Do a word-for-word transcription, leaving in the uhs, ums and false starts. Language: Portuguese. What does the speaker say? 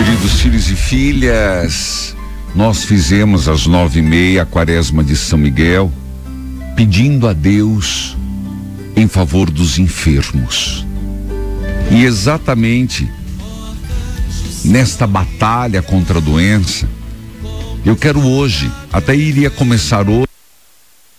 Queridos filhos e filhas, nós fizemos às nove e meia a quaresma de São Miguel, pedindo a Deus em favor dos enfermos. E exatamente nesta batalha contra a doença, eu quero hoje, até iria começar hoje,